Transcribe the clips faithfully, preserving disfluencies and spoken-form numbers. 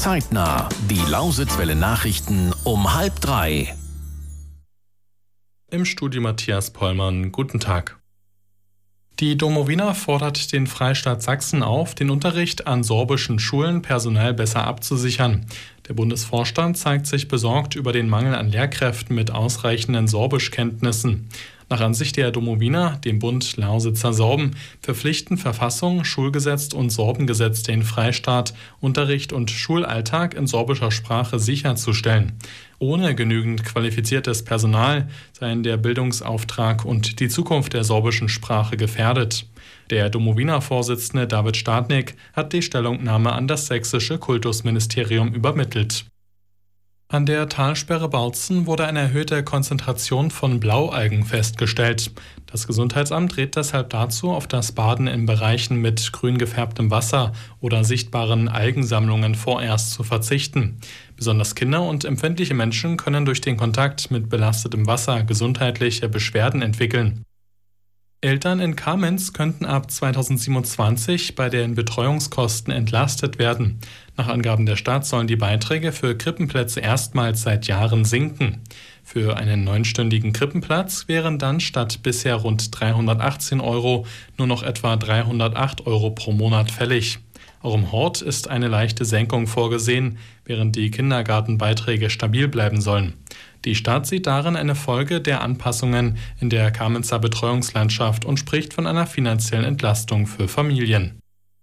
Zeitnah. Die Lausitzwelle Nachrichten um halb drei. Im Studio Matthias Pollmann. Guten Tag. Die Domowina fordert den Freistaat Sachsen auf, den Unterricht an sorbischen Schulen personell besser abzusichern. Der Bundesvorstand zeigt sich besorgt über den Mangel an Lehrkräften mit ausreichenden Sorbischkenntnissen. Nach Ansicht der Domowina, dem Bund Lausitzer Sorben, verpflichten Verfassung, Schulgesetz und Sorbengesetz den Freistaat, Unterricht und Schulalltag in sorbischer Sprache sicherzustellen. Ohne genügend qualifiziertes Personal seien der Bildungsauftrag und die Zukunft der sorbischen Sprache gefährdet. Der Domowina-Vorsitzende David Stadnik hat die Stellungnahme an das sächsische Kultusministerium übermittelt. An der Talsperre Bautzen wurde eine erhöhte Konzentration von Blaualgen festgestellt. Das Gesundheitsamt rät deshalb dazu, auf das Baden in Bereichen mit grün gefärbtem Wasser oder sichtbaren Algensammlungen vorerst zu verzichten. Besonders Kinder und empfindliche Menschen können durch den Kontakt mit belastetem Wasser gesundheitliche Beschwerden entwickeln. Eltern in Kamenz könnten ab zweitausendsiebenundzwanzig bei den Betreuungskosten entlastet werden. Nach Angaben der Stadt sollen die Beiträge für Krippenplätze erstmals seit Jahren sinken. Für einen neunstündigen Krippenplatz wären dann statt bisher rund dreihundertachtzehn Euro nur noch etwa dreihundertacht Euro pro Monat fällig. Auch im Hort ist eine leichte Senkung vorgesehen, während die Kindergartenbeiträge stabil bleiben sollen. Die Stadt sieht darin eine Folge der Anpassungen in der Kamenzer Betreuungslandschaft und spricht von einer finanziellen Entlastung für Familien.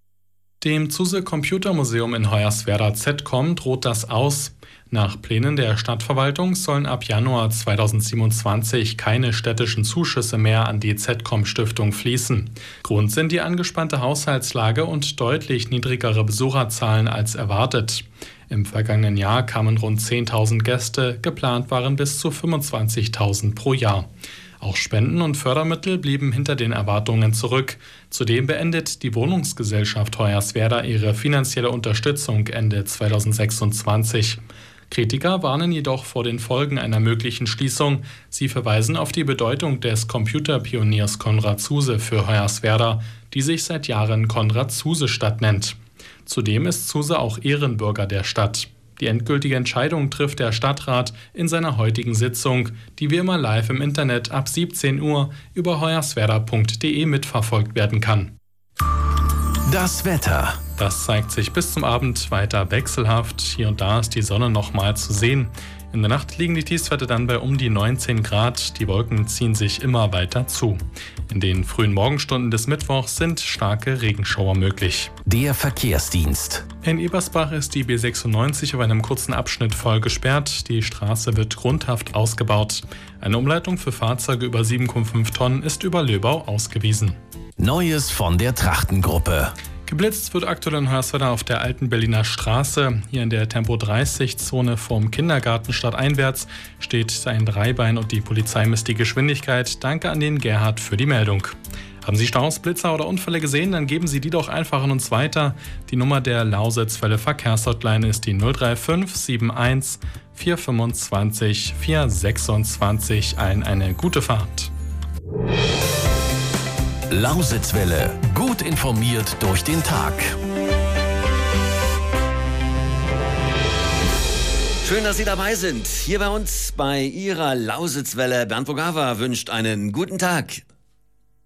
Dem Zuse Computermuseum in Hoyerswerda Z C O M droht das aus. Nach Plänen der Stadtverwaltung sollen ab Januar zweitausendsiebenundzwanzig keine städtischen Zuschüsse mehr an die Z C O M-Stiftung fließen. Grund sind die angespannte Haushaltslage und deutlich niedrigere Besucherzahlen als erwartet. Im vergangenen Jahr kamen rund zehntausend Gäste, geplant waren bis zu fünfundzwanzigtausend pro Jahr. Auch Spenden und Fördermittel blieben hinter den Erwartungen zurück. Zudem beendet die Wohnungsgesellschaft Hoyerswerda ihre finanzielle Unterstützung Ende zweitausendsechsundzwanzig. Kritiker warnen jedoch vor den Folgen einer möglichen Schließung. Sie verweisen auf die Bedeutung des Computerpioniers Konrad Zuse für Hoyerswerda, die sich seit Jahren Konrad-Zuse-Stadt nennt. Zudem ist Zuse auch Ehrenbürger der Stadt. Die endgültige Entscheidung trifft der Stadtrat in seiner heutigen Sitzung, die wie immer live im Internet ab siebzehn Uhr über hoyerswerda punkt de mitverfolgt werden kann. Das Wetter. Das zeigt sich bis zum Abend weiter wechselhaft. Hier und da ist die Sonne noch mal zu sehen. In der Nacht liegen die Tiefstwerte dann bei um die neunzehn Grad. Die Wolken ziehen sich immer weiter zu. In den frühen Morgenstunden des Mittwochs sind starke Regenschauer möglich. Der Verkehrsdienst. In Ebersbach ist die B sechsundneunzig auf einem kurzen Abschnitt voll gesperrt. Die Straße wird grundhaft ausgebaut. Eine Umleitung für Fahrzeuge über sieben Komma fünf Tonnen ist über Löbau ausgewiesen. Neues von der Trachtengruppe. Geblitzt wird aktuell in Hoyerswerda auf der alten Berliner Straße. Hier in der Tempo dreißig Zone vom Kindergarten stadteinwärts steht ein Dreibein und die Polizei misst die Geschwindigkeit. Danke an den Gerhard für die Meldung. Haben Sie Staus, Blitzer oder Unfälle gesehen, dann geben Sie die doch einfach an uns weiter. Die Nummer der Lausitzwelle Verkehrshotline ist die null drei fünf sieben eins vier fünfundzwanzig vier sechsundzwanzig. Allen eine gute Fahrt. Lausitzwelle. Gut informiert durch den Tag. Schön, dass Sie dabei sind. Hier bei uns bei Ihrer Lausitzwelle. Bernd Bogava wünscht einen guten Tag.